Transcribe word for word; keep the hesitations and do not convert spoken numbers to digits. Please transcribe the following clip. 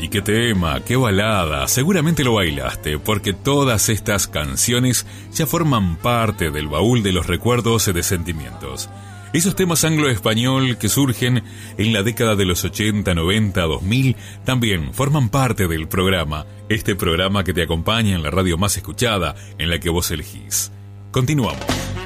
Y qué tema, qué balada, seguramente lo bailaste, porque todas estas canciones ya forman parte del baúl de los recuerdos y de sentimientos. Esos temas anglo-español que surgen en la década de los ochenta, noventa, dos mil, también forman parte del programa, este programa que te acompaña en la radio más escuchada, en la que vos elegís. Continuamos.